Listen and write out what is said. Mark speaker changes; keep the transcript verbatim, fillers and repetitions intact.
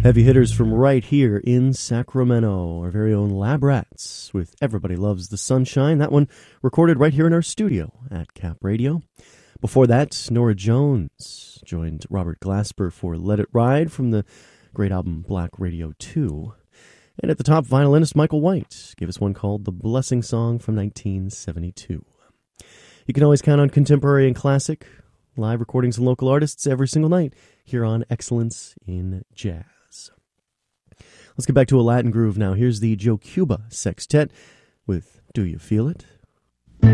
Speaker 1: Heavy hitters from right here in Sacramento, our very own Lab Rats with Everybody Loves the Sunshine. That one recorded right here in our studio at Cap Radio. Before that, Nora Jones joined Robert Glasper for Let It Ride from the great album Black Radio two. And at the top, violinist Michael White gave us one called The Blessing Song from nineteen seventy-two. You can always count on contemporary and classic live recordings and local artists every single night here on Excellence in Jazz. Let's get back to a Latin groove now. Here's the Joe Cuba Sextet with Do You Feel It?